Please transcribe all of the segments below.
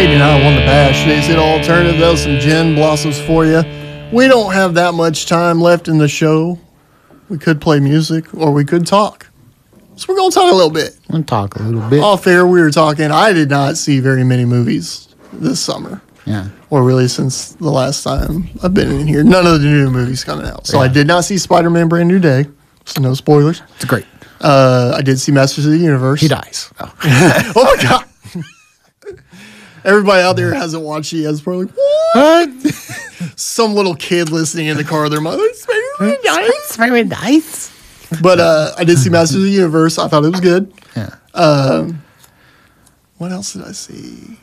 89 the Bash. Today's Hit Alternative. That was some Gin Blossoms for you. We don't have that much time left in the show. We could play music or we could talk. So we're going to talk a little bit. We'll talk a little bit. Off air, we were talking. I did not see very many movies this summer. Yeah. Or really since the last time I've been in here. None of the new movies coming out. So Yeah. I did not see Spider-Man Brand New Day. So no spoilers. It's great. I did see Masters of the Universe. He dies. Oh. Oh my God. Everybody out there hasn't watched it yet. It's probably like, what? Some little kid listening in the car, their mother, Spider-Man dies. But I did see Masters of the Universe. I thought it was good. Yeah. What else did I see?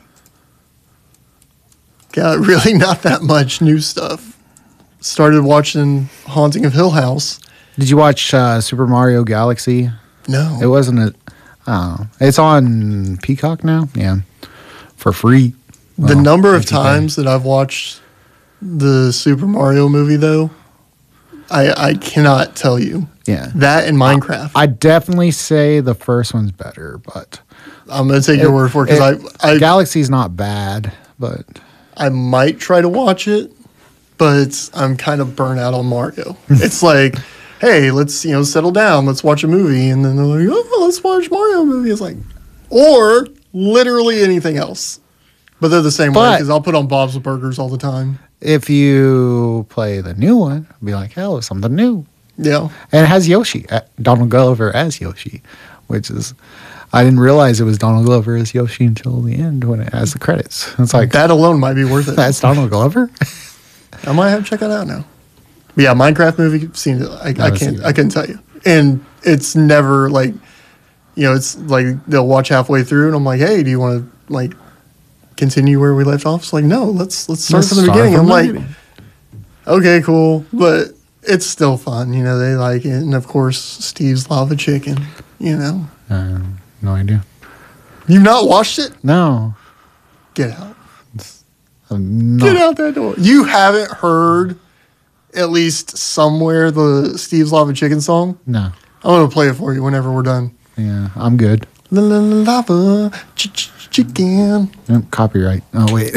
Got really not that much new stuff. Started watching Haunting of Hill House. Did you watch Super Mario Galaxy? No. It wasn't a. Oh, it's on Peacock now. Yeah, for free. The Well, number of if you pay. times that I've watched the Super Mario movie, though, I cannot tell you. Yeah, That and Minecraft. I definitely say the first one's better, but I'm going to take your word for it because I Galaxy's not bad, but I might try to watch it, but I'm kind of burnt out on Mario. It's like, hey, let's settle down, let's watch a movie, and then they're like, oh, let's watch Mario movie. It's like, or literally anything else. But they're the same way But- because I'll put on Bob's Burgers all the time. if you play the new one, it'll be like, hell, it's something new. Yeah, And it has Yoshi, Donald Glover as Yoshi, which is, I didn't realize it was Donald Glover as Yoshi until the end when it has the credits. It's like, that alone might be worth it. that's Donald Glover? I might have to check that out now. But yeah, Minecraft movie, seen it. I couldn't tell you. And it's never like, it's like they'll watch halfway through and I'm like, hey, do you want to like continue where we left off? It's like, no, let's start from the beginning. I'm like, okay, cool. But it's still fun. They like it. And of course, Steve's Lava Chicken, No idea. You've not watched it? No. Get out. I'm Get not. out that door. You haven't heard at least somewhere the Steve's Lava Chicken song? No. I'm going to play it for you whenever we're done. Yeah, I'm good. Lava chicken. Nope, copyright. Oh, wait.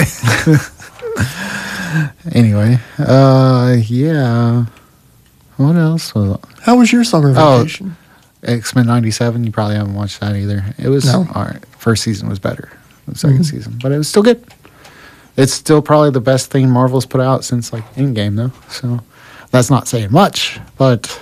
Anyway, yeah. What else was it? How was your summer vacation? X-Men 97, you probably haven't watched that either. It was, No. all right. First season was better than second season, but it was still good. It's still probably the best thing Marvel's put out since, like, Endgame, though. So that's not saying much, but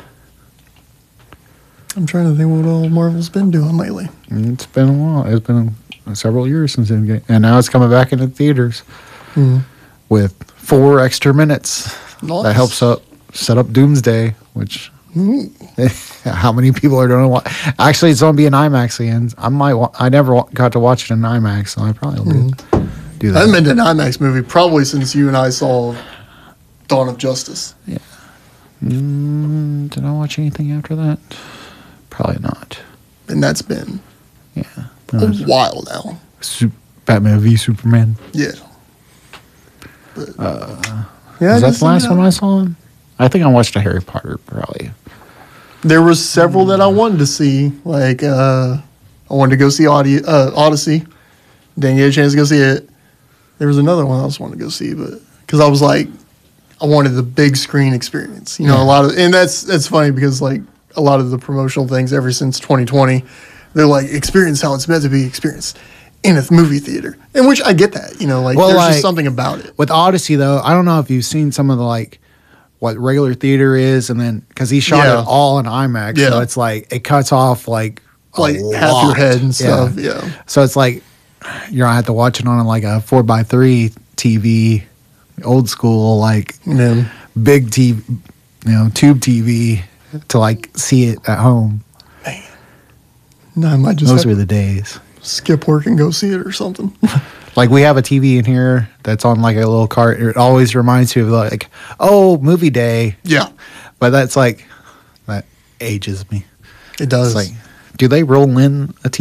I'm trying to think what all Marvel's been doing lately. it's been a while. It's been several years since Endgame, and now it's coming back into theaters with 4 extra minutes. Nice. That helps set up Doomsday, which how many people are going to watch? Actually, it's going to be an IMAX again. I never got to watch it in IMAX, so I probably will do I that. haven't been to an IMAX movie probably since you and I saw Dawn of Justice. Did I watch anything after that? Probably not. And that's been Yeah. a while now. Batman v Superman. Yeah. But, yeah, Was that the last one I saw? I think I watched a Harry Potter, probably. There was several that I wanted to see. Like, I wanted to go see Odyssey. Didn't get a chance to go see it. There was another one I just wanted to go see, but because I was like, I wanted the big screen experience. A lot of, and that's funny because like a lot of the promotional things ever since 2020, they're like experience how it's meant to be experienced in a movie theater, in which I get that. There's just something about it. With Odyssey, though, I don't know if you've seen some of the like what regular theater is, and then because he shot it all in IMAX, so it's like it cuts off like Like a half your lot. head and stuff. Yeah. So it's like you're gonna have to watch it on like a 4x3 TV, old school like Yeah. big TV, tube TV to like see it at home. No, I might just Those have were to the days. skip work and go see it or something. Like we have a TV in here that's on like a little cart. It always reminds you of like, oh, movie day. Yeah. But that's like, that ages me. It does. It's like, do they roll in a TV